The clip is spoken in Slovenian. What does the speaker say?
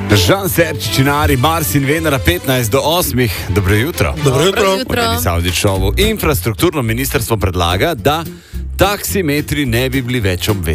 Žan Serčičinari, Mars in Venera 15 do 8. Dobro jutro. Dobro jutro. V Tedi Saudi šovu infrastrukturno ministrstvo predlaga, da taksimetri ne bi bili več obvezni.